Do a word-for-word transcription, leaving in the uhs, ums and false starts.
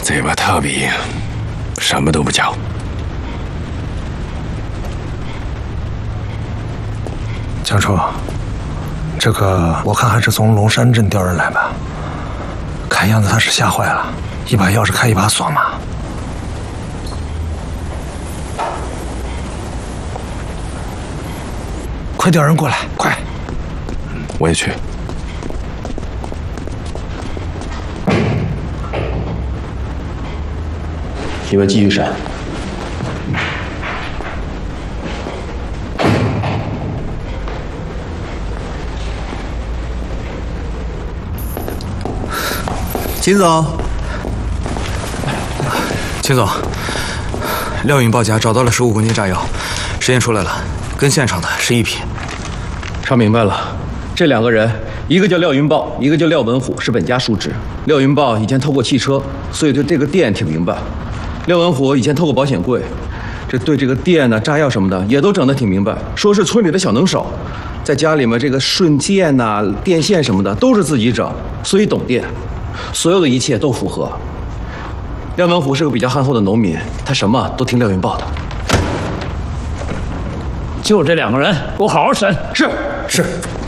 嘴巴特别硬，什么都不讲。 江初，这个我看还是从龙山镇调人来吧。看样子他是吓坏了，一把钥匙开一把锁嘛。快调人过来，快！ 我也去。 你们继续审。 秦总，秦总，廖云报家找到了十五公斤炸药，实验出来了，跟现场的是一批。 查明白了，这两个人，一个叫廖云豹，一个叫廖文虎，是本家叔侄。廖云豹以前偷过汽车，所以对这个店挺明白。廖文虎以前偷过保险柜，这对这个店呢、炸药什么的也都整得挺明白。说是村里的小能手，在家里面这个顺电呐、电线什么的都是自己整，所以懂电。所有的一切都符合。廖文虎是个比较憨厚的农民，他什么都听廖云豹的。 就这两个人，给我好好审。 是是。